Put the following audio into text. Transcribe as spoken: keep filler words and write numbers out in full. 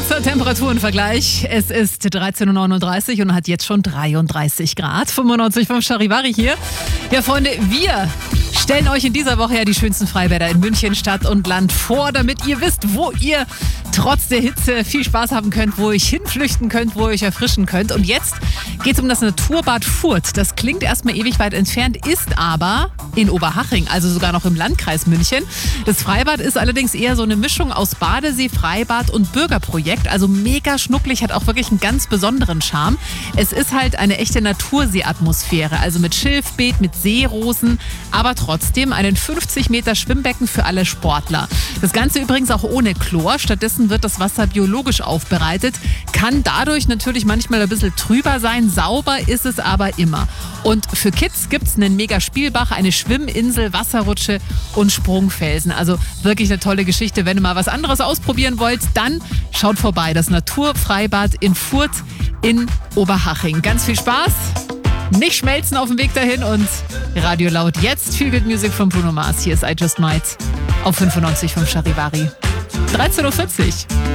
Kurzer Temperaturenvergleich. Es ist dreizehn Uhr neununddreißig und hat jetzt schon dreiunddreißig Grad. fünfundneunzig Komma fünf Charivari hier. Ja, Freunde, wir stellen euch in dieser Woche ja die schönsten Freibäder in München, Stadt und Land vor, damit ihr wisst, wo ihr trotz der Hitze viel Spaß haben könnt, wo ihr euch hinflüchten könnt, wo ihr euch erfrischen könnt. Und jetzt geht es um das Naturbad Furth. Das klingt erstmal ewig weit entfernt, ist aber in Oberhaching, also sogar noch im Landkreis München. Das Freibad ist allerdings eher so eine Mischung aus Badesee, Freibad und Bürgerprojekt. Also mega schnucklig, hat auch wirklich einen ganz besonderen Charme. Es ist halt eine echte Naturseeatmosphäre, also mit Schilfbeet, mit Seerosen, aber trotzdem einen fünfzig Meter Schwimmbecken für alle Sportler. Das Ganze übrigens auch ohne Chlor. Stattdessen wird das Wasser biologisch aufbereitet, kann dadurch natürlich manchmal ein bisschen trüber sein. Sauber ist es aber immer. Und für Kids gibt es einen mega Spielbach, eine Schwimminsel, Wasserrutsche und Sprungfelsen. Also wirklich eine tolle Geschichte. Wenn ihr mal was anderes ausprobieren wollt, dann schaut vorbei. Das Naturfreibad in Furth in Oberhaching. Ganz viel Spaß, nicht schmelzen auf dem Weg dahin und Radio laut. Jetzt Feel Good Music von Bruno Mars. Hier ist I Just Might auf fünfundneunzig Komma fünf Charivari. dreizehn Uhr vierzig.